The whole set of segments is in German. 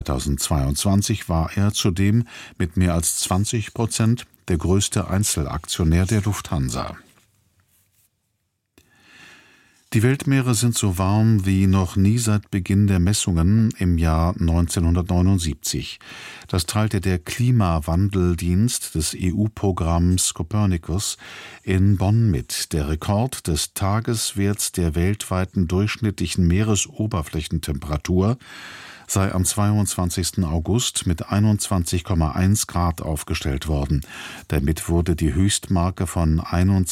2022 war er zudem mit mehr als 20% der größte Einzelaktionär der Lufthansa. Die Weltmeere sind so warm wie noch nie seit Beginn der Messungen im Jahr 1979. Das teilte der Klimawandeldienst des EU-Programms Copernicus in Bonn mit. Der Rekord des Tageswerts der weltweiten durchschnittlichen Meeresoberflächentemperatur sei am 22. August mit 21,1 Grad aufgestellt worden. Damit wurde die Höchstmarke von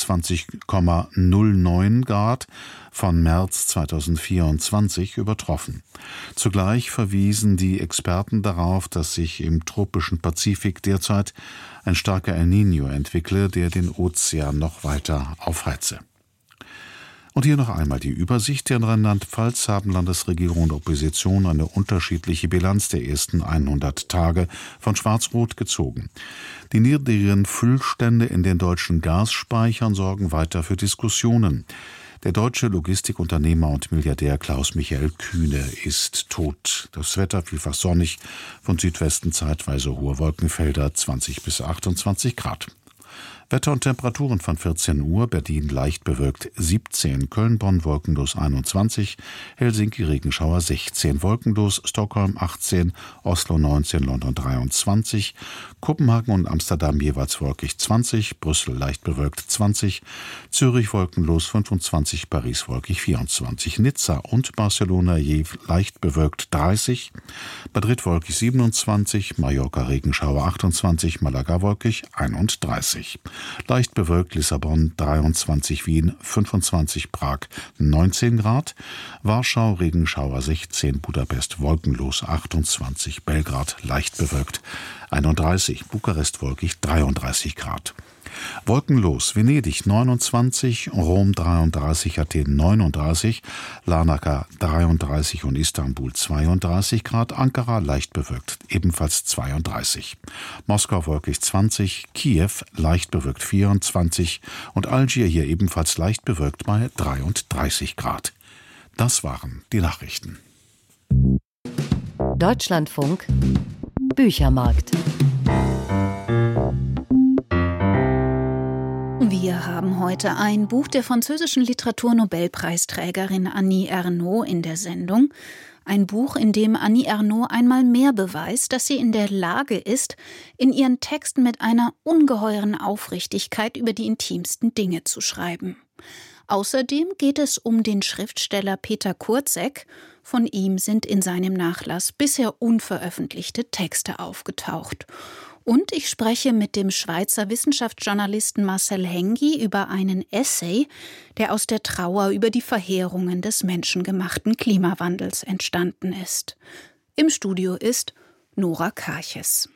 21,09 Grad von März 2024 übertroffen. Zugleich verwiesen die Experten darauf, dass sich im tropischen Pazifik derzeit ein starker El Niño entwickle, der den Ozean noch weiter aufheize. Und hier noch einmal die Übersicht. In Rheinland-Pfalz haben Landesregierung und Opposition eine unterschiedliche Bilanz der ersten 100 Tage von Schwarz-Rot gezogen. Die niedrigen Füllstände in den deutschen Gasspeichern sorgen weiter für Diskussionen. Der deutsche Logistikunternehmer und Milliardär Klaus-Michael Kühne ist tot. Das Wetter vielfach sonnig, von Südwesten zeitweise hohe Wolkenfelder, 20 bis 28 Grad. Wetter und Temperaturen von 14 Uhr, Berlin leicht bewölkt 17, Köln, Bonn wolkenlos 21, Helsinki Regenschauer 16, wolkenlos, Stockholm 18, Oslo 19, London 23, Kopenhagen und Amsterdam jeweils wolkig 20, Brüssel leicht bewölkt 20, Zürich wolkenlos 25, Paris wolkig 24, Nizza und Barcelona je leicht bewölkt 30, Madrid wolkig 27, Mallorca Regenschauer 28, Malaga wolkig 31. Leicht bewölkt Lissabon 23, Wien 25, Prag 19 Grad, Warschau Regenschauer 16, Budapest wolkenlos 28, Belgrad leicht bewölkt 31, Bukarest wolkig 33 Grad. Wolkenlos Venedig 29, Rom 33, Athen 39, Larnaca 33 und Istanbul 32 Grad, Ankara leicht bewölkt ebenfalls 32, Moskau wolkig 20, Kiew leicht bewölkt 24 und Algier hier ebenfalls leicht bewölkt bei 33 Grad. Das waren die Nachrichten. Deutschlandfunk Büchermarkt. Wir haben heute ein Buch der französischen Literaturnobelpreisträgerin Annie Ernaux in der Sendung. Ein Buch, in dem Annie Ernaux einmal mehr beweist, dass sie in der Lage ist, in ihren Texten mit einer ungeheuren Aufrichtigkeit über die intimsten Dinge zu schreiben. Außerdem geht es um den Schriftsteller Peter Kurzek. Von ihm sind in seinem Nachlass bisher unveröffentlichte Texte aufgetaucht. Und ich spreche mit dem Schweizer Wissenschaftsjournalisten Marcel Hengi über einen Essay, der aus der Trauer über die Verheerungen des menschengemachten Klimawandels entstanden ist. Im Studio ist Nora Karches.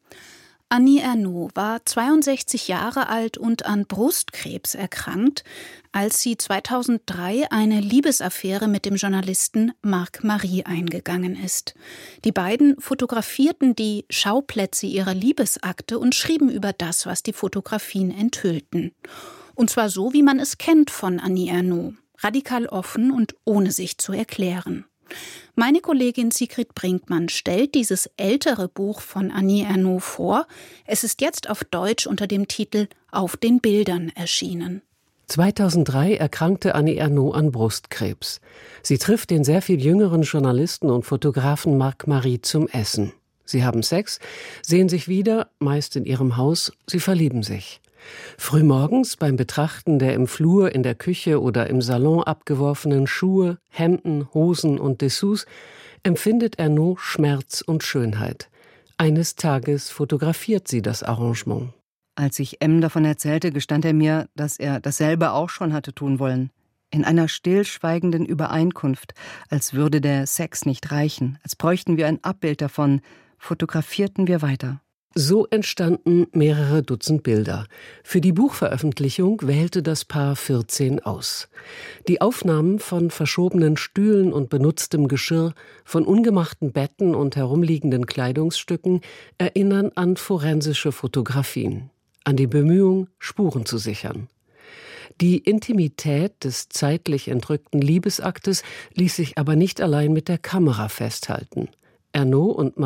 Annie Ernaux war 62 Jahre alt und an Brustkrebs erkrankt, als sie 2003 eine Liebesaffäre mit dem Journalisten Marc Marie eingegangen ist. Die beiden fotografierten die Schauplätze ihrer Liebesakte und schrieben über das, was die Fotografien enthüllten. Und zwar so, wie man es kennt von Annie Ernaux, radikal offen und ohne sich zu erklären. Meine Kollegin Sigrid Brinkmann stellt dieses ältere Buch von Annie Ernaux vor. Es ist jetzt auf Deutsch unter dem Titel »Auf den Bildern« erschienen. 2003 erkrankte Annie Ernaux an Brustkrebs. Sie trifft den sehr viel jüngeren Journalisten und Fotografen Marc Marie zum Essen. Sie haben Sex, sehen sich wieder, meist in ihrem Haus, sie verlieben sich. Frühmorgens beim Betrachten der im Flur, in der Küche oder im Salon abgeworfenen Schuhe, Hemden, Hosen und Dessous empfindet Ernaux Schmerz und Schönheit. Eines Tages fotografiert sie das Arrangement. Als ich M. davon erzählte, gestand er mir, dass er dasselbe auch schon hatte tun wollen. In einer stillschweigenden Übereinkunft, als würde der Sex nicht reichen, als bräuchten wir ein Abbild davon, fotografierten wir weiter. So entstanden mehrere Dutzend Bilder. Für die Buchveröffentlichung wählte das Paar 14 aus. Die Aufnahmen von verschobenen Stühlen und benutztem Geschirr, von ungemachten Betten und herumliegenden Kleidungsstücken erinnern an forensische Fotografien, an die Bemühung, Spuren zu sichern. Die Intimität des zeitlich entrückten Liebesaktes ließ sich aber nicht allein mit der Kamera festhalten. Ernaux und